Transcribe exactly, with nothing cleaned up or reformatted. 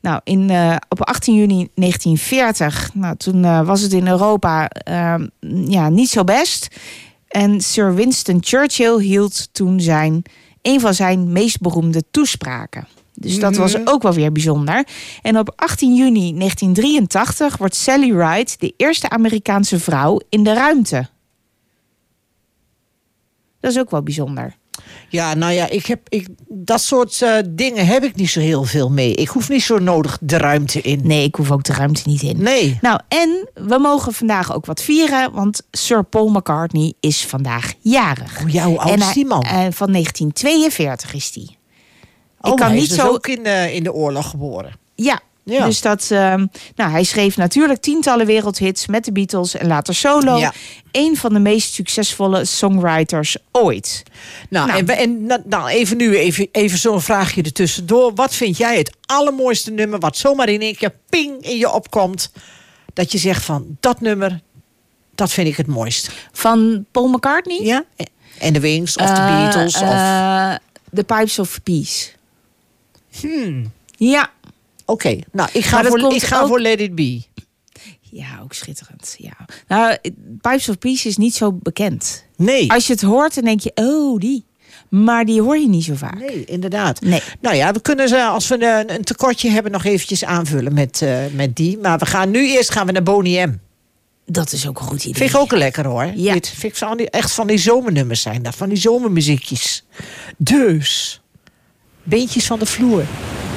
Nou, in, uh, op achttien juni negentien veertig, nou, toen uh, was het in Europa uh, ja, niet zo best. En Sir Winston Churchill hield toen zijn, een van zijn meest beroemde toespraken. Dus dat was ook wel weer bijzonder. En op achttien juni negentien drieëntachtig wordt Sally Ride de eerste Amerikaanse vrouw in de ruimte. Dat is ook wel bijzonder. Ja, nou ja, ik heb, ik, dat soort uh, dingen heb ik niet zo heel veel mee. Ik hoef niet zo nodig de ruimte in. Nee, ik hoef ook de ruimte niet in. Nee. Nou, en we mogen vandaag ook wat vieren, want Sir Paul McCartney is vandaag jarig. Oh ja, hoe oud is die man? Uh, van negentien tweeënveertig is die. Oh, ik kan hij niet is dus zo... ook in de, in de oorlog geboren. Ja. Ja. Dus dat, uh, nou, hij schreef natuurlijk tientallen wereldhits met de Beatles en later solo. Ja. Een van de meest succesvolle songwriters ooit. Nou, nou. en, en nou, even nu even, even zo'n vraagje ertussendoor. Wat vind jij het allermooiste nummer wat zomaar in één keer ping in je opkomt? Dat je zegt van, dat nummer, dat vind ik het mooist. Van Paul McCartney? Ja. En de Wings of de uh, Beatles? Uh, of... The Pipes of Peace. Hmm. Ja. Oké, okay. nou, ik ga, voor, ik ga ook... voor Let It Be. Ja, ook schitterend. Ja. Nou, Pipes of Peace is niet zo bekend. Nee. Als je het hoort, dan denk je, oh, die. Maar die hoor je niet zo vaak. Nee, inderdaad. Nee. Nou ja, we kunnen ze, als we een, een tekortje hebben, nog eventjes aanvullen met, uh, met die. Maar we gaan nu eerst gaan we naar Boney M. Dat is ook een goed idee. Vind ik ook lekker hoor. Ja. Dit vind ik van die, echt van die zomernummers zijn dat. Van die zomermuziekjes. Dus, beentjes van de vloer.